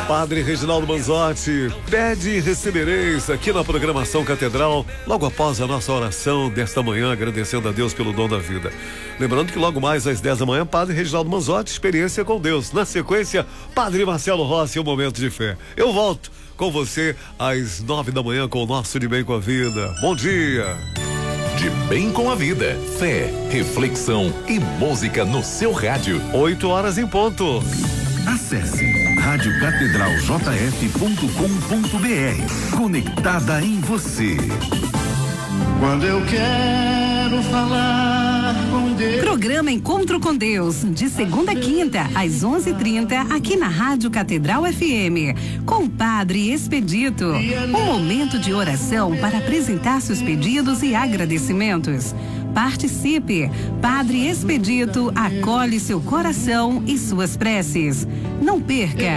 Padre Reginaldo Manzotti, pede e recebereis aqui na programação Catedral, logo após a nossa oração desta manhã, agradecendo a Deus pelo dom da vida. Lembrando que logo mais às 10 da manhã, Padre Reginaldo Manzotti, experiência com Deus. Na sequência, Padre Marcelo Rossi, um momento de fé. Eu volto com você às 9 da manhã com o nosso De Bem com a Vida. Bom dia! De Bem com a Vida, fé, reflexão e música no seu rádio. 8 horas em ponto. Acesse radiocatedraljf.com.br. Conectada em você. Quando eu quero falar com Deus. Programa Encontro com Deus, de segunda a quinta, às 11h30, aqui na Rádio Catedral FM, com o Padre Expedito. Um momento de oração para apresentar seus pedidos e agradecimentos. Participe! Padre Expedito acolhe seu coração e suas preces. Não perca!